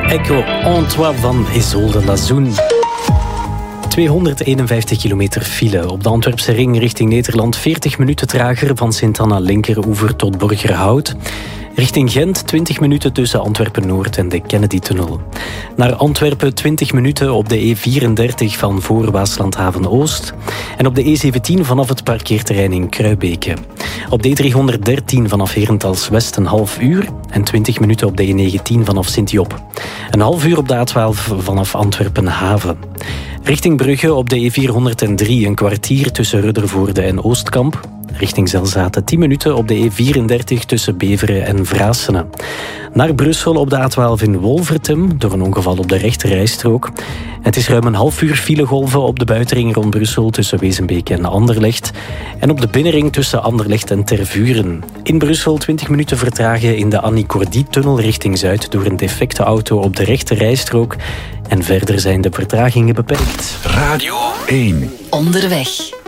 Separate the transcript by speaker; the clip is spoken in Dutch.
Speaker 1: Echo Antoine van Isolde Lazoen. 251 kilometer file op de Antwerpse ring richting Nederland. 40 minuten trager van Sint-Anna-Linkeroever tot Borgerhout. Richting Gent 20 minuten tussen Antwerpen-Noord en de Kennedy-tunnel. Naar Antwerpen 20 minuten op de E34 van voor Waaslandhaven-Oost. En op de E17 vanaf het parkeerterrein in Kruibeke. Op de E313 vanaf Herentals West een half uur. En 20 minuten op de E19 vanaf Sint-Job. Een half uur op de A12 vanaf Antwerpen-Haven. Richting Brugge op de E403 een kwartier tussen Ruddervoorde en Oostkamp. Richting Zelzaten 10 minuten op de E34 tussen Beveren en Vraassene. Naar Brussel op de A12 in Wolvertem door een ongeval op de rechterrijstrook. Het is ruim een half uur filegolven op de buitenring rond Brussel tussen Wezenbeek en Anderlecht. En op de binnenring tussen Anderlecht en Tervuren. In Brussel 20 minuten vertragen in de Annie Cordy-tunnel richting Zuid door een defecte auto op de rechterrijstrook. En verder zijn de vertragingen beperkt.
Speaker 2: Radio 1.
Speaker 3: Onderweg.